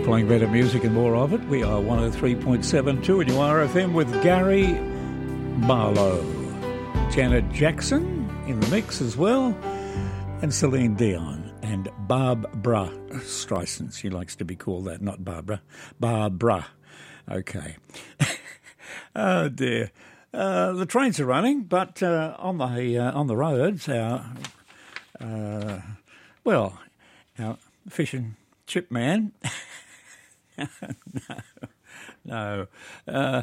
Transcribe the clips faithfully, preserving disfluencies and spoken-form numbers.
playing better music and more of it. We are one oh three point seven two and you are F M with Gary Barlow. Janet Jackson in the mix as well. And Celine Dion and Barbra Streisand. She likes to be called that, not Barbara. Barbara. Okay. Oh dear. Uh, the trains are running, but uh, on the uh, on the roads, our uh, well, our fish and chip man. no, no. Uh,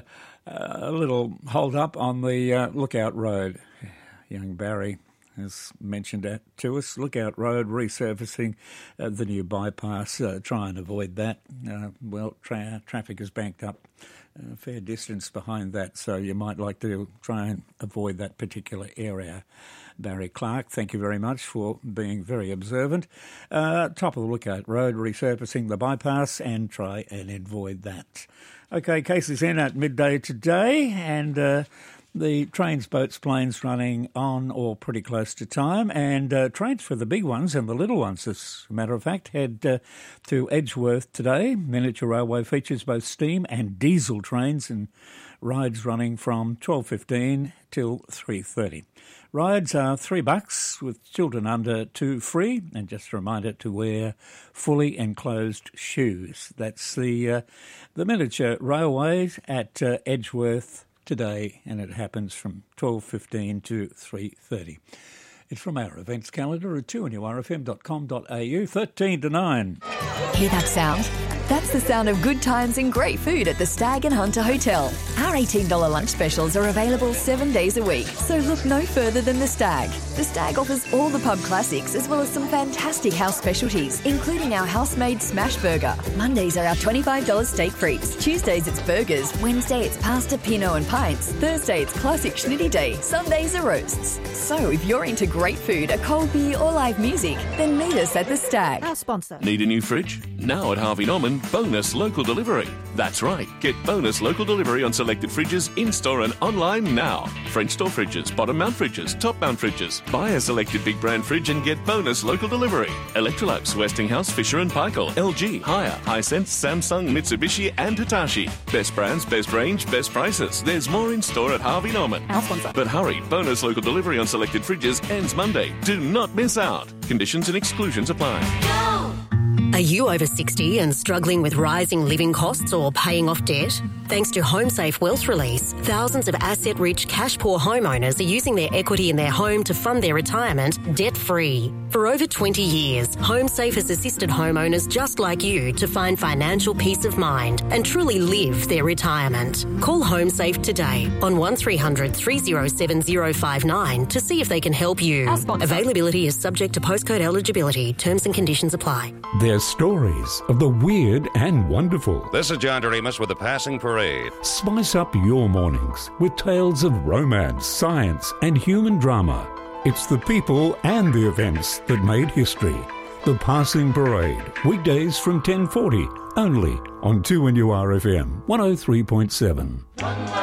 a little hold up on the uh, Lookout Road. Young Barry has mentioned that to us. Lookout Road resurfacing, uh, the new bypass. Uh, try and avoid that. Uh, well, tra- traffic is banked up a fair distance behind that, so you might like to try and avoid that particular area. Barry Clark, thank you very much for being very observant. Uh, top of the Lookout Road, resurfacing the bypass, and try and avoid that. Okay, Casey's in at midday today, and uh, the trains, boats, planes running on or pretty close to time, and uh, trains for the big ones and the little ones, as a matter of fact, head uh, to Edgeworth today. Miniature Railway features both steam and diesel trains and rides running from twelve fifteen till three thirty. Rides are three bucks with children under two free, and just a reminder to wear fully enclosed shoes. That's the uh, the Miniature Railways at uh, Edgeworth today, and it happens from twelve fifteen to three thirty. It's from our events calendar at two n u r f m dot com dot a u, thirteen to nine. Hear that sound? That's the sound of good times and great food at the Stag and Hunter Hotel. Our eighteen dollars lunch specials are available seven days a week, so look no further than the Stag. The Stag offers all the pub classics as well as some fantastic house specialties, including our house-made smash burger. Mondays are our twenty-five dollars steak frites. Tuesdays it's burgers. Wednesday it's pasta, pinot and pints. Thursday it's classic schnitty day. Sundays are roasts. So if you're into great food, a cold beer or live music, then meet us at the Stag. Our sponsor. Need a new fridge? Now at Harvey Norman, Bonus Local Delivery. That's right, get Bonus Local Delivery on selected fridges in-store and online now. French door fridges, bottom mount fridges, top mount fridges. Buy a selected big brand fridge and get Bonus Local Delivery. Electrolux, Westinghouse, Fisher and Paykel, L G, Haier, Hisense, Samsung, Mitsubishi and Hitachi. Best brands, best range, best prices. There's more in store at Harvey Norman. Our sponsor. But hurry, Bonus Local Delivery on selected fridges ends Monday. Do not miss out. Conditions and exclusions apply. Go! Are you over sixty and struggling with rising living costs or paying off debt? Thanks to HomeSafe Wealth Release, thousands of asset-rich, cash-poor homeowners are using their equity in their home to fund their retirement debt-free. For over twenty years, HomeSafe has assisted homeowners just like you to find financial peace of mind and truly live their retirement. Call HomeSafe today on one three hundred three oh seven oh five nine to see if they can help you. Availability is subject to postcode eligibility. Terms and conditions apply. There's stories of the weird and wonderful. This is John Doremus with the Passing Parade. Spice up your mornings with tales of romance, science and human drama. It's the people and the events that made history. The Passing Parade, weekdays from ten forty, only on two N U R F M one oh three point seven.